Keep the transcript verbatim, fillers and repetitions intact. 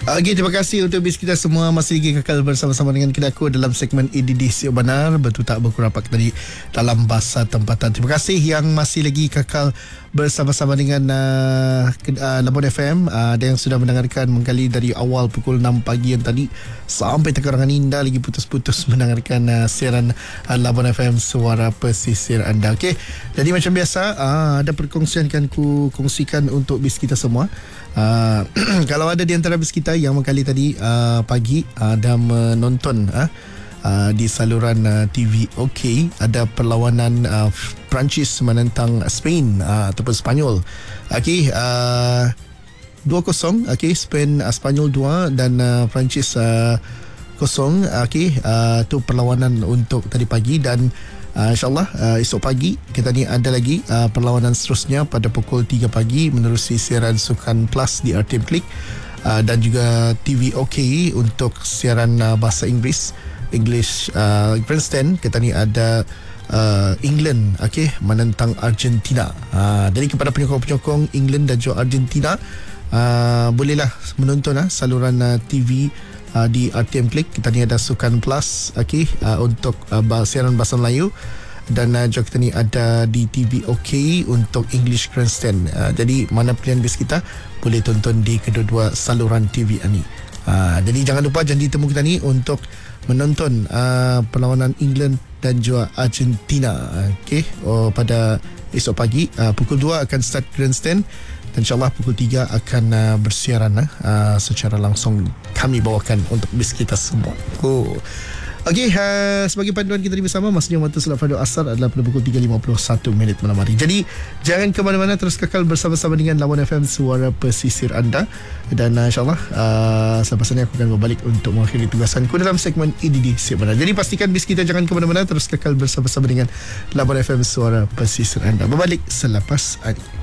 Okay, terima kasih untuk bis kita semua. Masih lagi kekal bersama-sama dengan kita aku dalam segmen E D D Siap Benar, betul tak berkurapak tadi dalam bahasa tempatan. Terima kasih yang masih lagi kekal bersama-sama dengan uh, uh, Labuan F M, uh, ada yang sudah mendengarkan menggali dari awal pukul enam pagi yang tadi sampai tekarangan indah lagi putus-putus mendengarkan uh, siaran uh, Labuan F M, suara pesisir anda. Okey, jadi macam biasa uh, ada perkongsian kan ku kongsikan untuk bis kita semua. Uh, kalau ada di antara bis kita yang mengkali tadi uh, pagi uh, dan menonton uh, uh, di saluran uh, T V OK, ada perlawanan uh, Perancis menentang Spain uh, ataupun Spanyol. Okey, uh, dua kosong. Okey, Spain uh, Spanyol dua dan uh, Perancis uh, kosong. Okey, uh, tu perlawanan untuk tadi pagi dan Uh, InsyaAllah uh, esok pagi kita ni ada lagi uh, perlawanan seterusnya pada pukul tiga pagi menerusi siaran Sukan Plus di R T M Klik, uh, dan juga T V OK untuk siaran uh, bahasa Inggeris English uh, Grandstand. Kita ni ada uh, England okay, menentang Argentina. uh, Jadi kepada penyokong-penyokong England dan juga Argentina, uh, bolehlah menonton uh, saluran uh, T V Uh, di R T M Klik. Kita ni ada Sukan Plus okay, uh, untuk uh, siaran bahasa Melayu, dan uh, juga kita ni ada di T V OK untuk English Grandstand. uh, Jadi mana pilihan bis kita, boleh tonton di kedua-dua saluran T V ini. uh, Jadi jangan lupa janji temu kita ni untuk menonton uh, perlawanan England dan juga Argentina okay, oh, pada esok pagi. uh, Pukul dua akan start Grandstand, dan insyaAllah pukul tiga akan uh, bersiaran uh, secara langsung kami bawakan untuk bis kita semua. Oh. Okey, uh, sebagai panduan kita bersama, masanya waktu solat fardu asar adalah pada pukul tiga lima puluh satu minit malam hari. Jadi jangan ke mana-mana, terus kekal bersama-sama dengan Labuan F M, suara pesisir anda. Dan uh, insyaAllah uh, selepas ini aku akan berbalik untuk mengakhiri tugasanku dalam segmen E D D Siap Benar. Jadi pastikan bis kita jangan ke mana-mana, terus kekal bersama-sama dengan Labuan F M, suara pesisir anda. Berbalik selepas ini.